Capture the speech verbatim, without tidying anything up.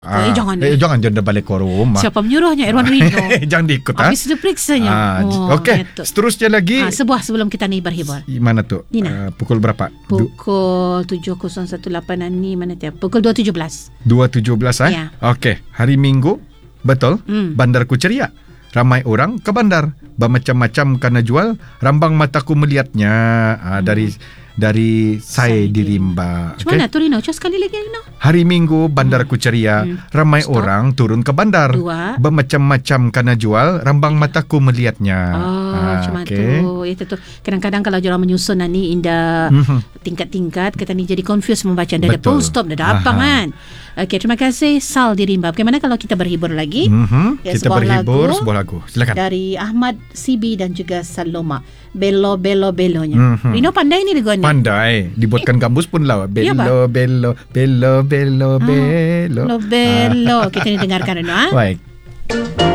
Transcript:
Ah, eh, jangan eh, jangan jangan balik ke rumah. Siapa menyuruhnya? Irwan Rino. Jangan diikut ah. Habis diperiksanya. Ah, oh, Okey, seterusnya lagi. Ah, sebuah sebelum kita ni berhibur. Mana tu? Uh, pukul berapa? Pukul tujuh kosong satu lapan ni mana tiap? Pukul dua tujuh belas. dua tujuh belas eh? Ya. Okey, hari Minggu. Betul? Hmm. Bandarku ceria. Ramai orang ke bandar. Bermacam-macam karena jual. Rambang mataku melihatnya. Ah, hmm. Dari dari saya di Rimba. Macam mana tu Rino? Cuba sekali lagi Rino. Hari Minggu bandarku ceria. hmm. Ramai Stop. orang turun ke bandar. Dua. Bermacam-macam karena jual. Rambang mataku melihatnya. Oh, ah, macam okay. tu. Itu tu. Kadang-kadang kalau orang menyusun ni indah mm-hmm. tingkat-tingkat, kita ni jadi confused membaca. Dah ada full stop, dah ada apa kan. Okey, terima kasih Sal di Rimba. Bagaimana kalau kita berhibur lagi? Mm-hmm. Ya, kita berhibur lagu sebuah lagu. Silakan. Dari Ahmad Sibi dan juga Saloma. Belo belo belonya. Mm-hmm. Rino pandai ni lagu ni. Pandai. Dibuatkan eh. gambus pun lah. Belo, ya, belo, belo, belo, belo. Ah, belo. Kita ni dengarkan Rino. Ha? Baik.